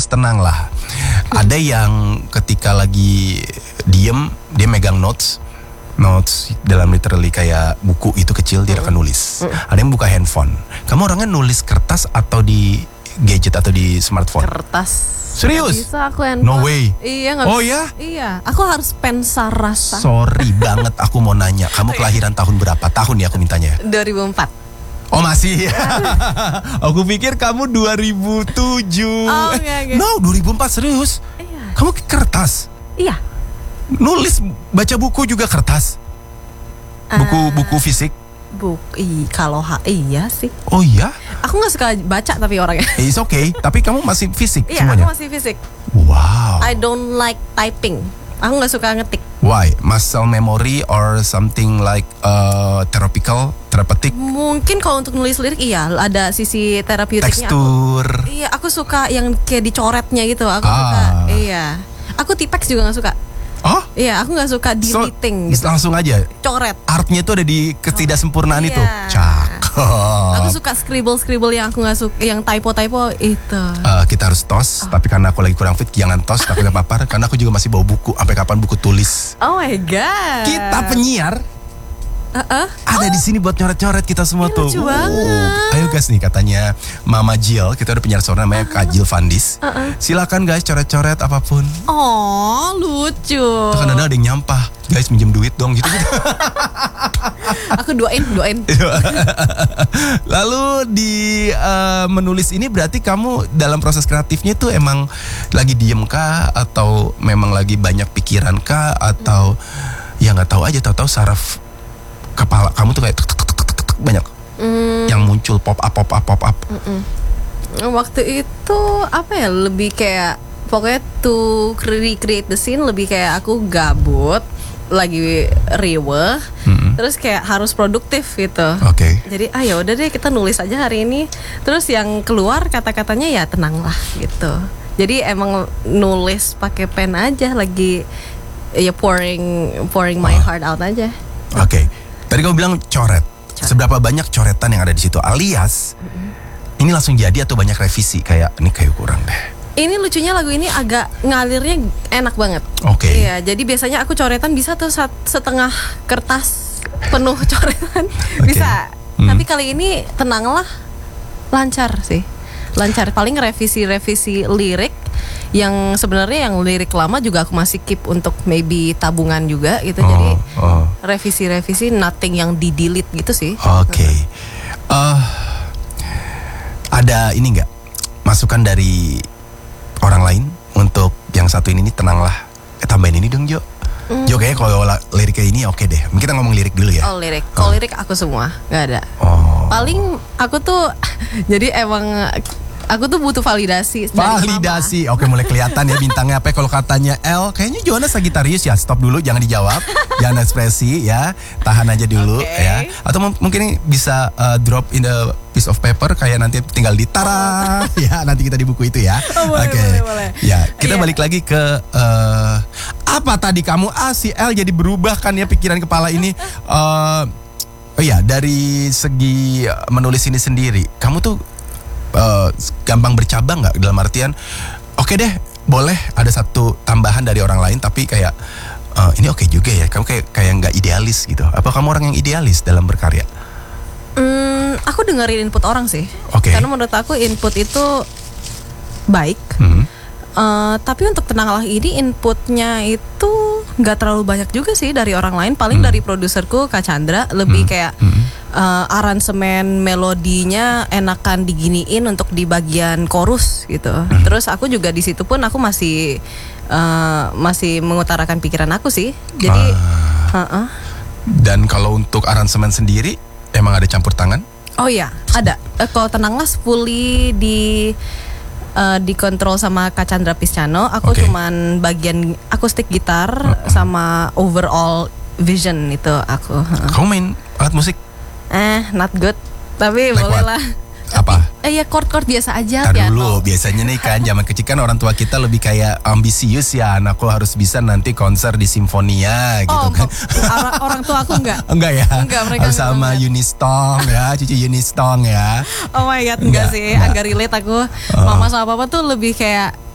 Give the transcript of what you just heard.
tenang lah. Ada yang ketika lagi diem dia megang notes dalam literally kayak buku itu kecil dia akan nulis. Ada yang buka handphone. Kamu orangnya nulis kertas atau di gadget atau di smartphone? Kertas. Serius? Gak bisa aku handphone. No way. Iya gak Oh bisa. ya? Iya, aku harus pensa rasa. Sorry banget aku mau nanya. Kamu kelahiran tahun berapa? Tahun ya aku mintanya. 2004. Oh masih. Aku pikir kamu 2007. Oh, okay. No, 2004 serius. Iya. Kamu kertas. Iya. Nulis baca buku juga kertas. Buku fisik. Kalau iya sih. Oh iya? Aku nggak suka baca tapi orangnya. It's okay. Tapi kamu masih fisik Iya, semuanya. aku masih fisik. Wow. I don't like typing. Aku nggak suka ngetik. Why? Muscle memory or something like therapeutic? Mungkin kalau untuk nulis lirik iya ada sisi terapeutiknya. Tekstur. Iya, aku suka yang kayak dicoretnya gitu. Aku suka. Iya. Aku tipex juga nggak suka. Oh? Iya, aku nggak suka deleting gitu. Langsung aja. Coret. Artnya itu ada di ketidaksempurnaan itu. Iya. Cakep. Aku suka scribble yang aku nggak suka, yang typo itu. Kita harus tos, tapi karena aku lagi kurang fit, jangan tos, tapi gak apa-apa. Karena aku juga masih bawa buku, sampai kapan buku tulis. Oh my god. Kita penyiar ada di sini buat nyoret-nyoret kita semua tuh. Lucu banget. Ayo guys nih katanya Mama Jill, kita ada penyiar suara namanya Kak Jill Fandis. Silakan guys coret-coret apapun. Oh lucu. Tuh kan ada yang nyampah, guys minjem duit dong gitu. Aku doain. Lalu di menulis ini berarti kamu dalam proses kreatifnya tuh emang lagi diem kah atau memang lagi banyak pikiran kah atau ya nggak tahu aja, tahu-tahu saraf kepala kamu tuh kayak banyak yang muncul pop up. Waktu itu apa ya, lebih kayak pokoknya to recreate the scene, lebih kayak aku gabut lagi riweh, terus kayak harus produktif gitu. Oke. Jadi ya udah deh kita nulis aja hari ini. Terus yang keluar kata-katanya ya tenanglah gitu. Jadi emang nulis pakai pen aja, lagi ya pouring my heart out aja. Oke. Tadi kamu bilang coret. Seberapa banyak coretan yang ada di situ? Alias ini langsung jadi atau banyak revisi kayak ini kayak kurang deh. Ini lucunya lagu ini agak ngalirnya enak banget. Oke. Iya, jadi biasanya aku coretan bisa tuh setengah kertas penuh coretan. Bisa. Tapi kali ini tenanglah, lancar sih. Lancar, paling revisi lirik yang sebenarnya yang lirik lama juga aku masih keep untuk maybe tabungan juga gitu. Jadi revisi nothing yang di delete gitu sih. Oke. Ada ini nggak masukan dari orang lain untuk yang satu ini nih, tenanglah, tambahin ini dong Jo. Jo kayaknya kalau liriknya ini oke deh. Kita ngomong lirik dulu ya. Oh lirik, kalau lirik aku semua nggak ada. Paling aku tuh jadi emang aku tuh butuh validasi. Validasi, oke mulai kelihatan ya bintangnya apa. Kalau katanya L, kayaknya Joanna Sagittarius ya. Stop dulu, jangan dijawab, jangan ekspresi ya, tahan aja dulu ya. Atau mungkin bisa drop in the piece of paper kayak nanti tinggal ditara ya nanti kita di buku itu ya. Boleh. Ya kita balik lagi ke apa tadi kamu si L jadi berubah kan ya pikiran kepala ini. Oh iya, dari segi menulis ini sendiri, kamu tuh gampang bercabang nggak, dalam artian oke deh boleh ada satu tambahan dari orang lain tapi kayak ini oke juga ya, kamu kayak nggak idealis gitu. Apa kamu orang yang idealis dalam berkarya? Aku dengerin input orang sih. Karena menurut aku input itu baik. Tapi untuk tenanglah ini inputnya itu nggak terlalu banyak juga sih dari orang lain. Paling dari produserku Kak Chandra, lebih kayak aransemen melodinya enakan diginiin untuk di bagian chorus gitu. Terus aku juga di situ pun aku masih mengutarakan pikiran aku sih. Jadi Dan kalau untuk aransemen sendiri emang ada campur tangan? Oh iya, ada. Kalau tenanglah fully dikontrol sama Kak Chandra Piscano. Aku cuman bagian akustik gitar sama overall vision itu aku. Kamu main alat musik? Not good, tapi like boleh what? lah. Apa? Ya chord biasa aja. Tar dulu, biasanya nih kan zaman kecil kan orang tua kita lebih kayak ambisius ya, anakku harus bisa nanti konser di Simfonia gitu kan. Orang tua aku enggak. Enggak ya? Enggak, mereka harus sama Unistong ya, Cici Unistong ya. Oh my god, enggak sih, agak relate aku. Mama sama papa tuh lebih kayak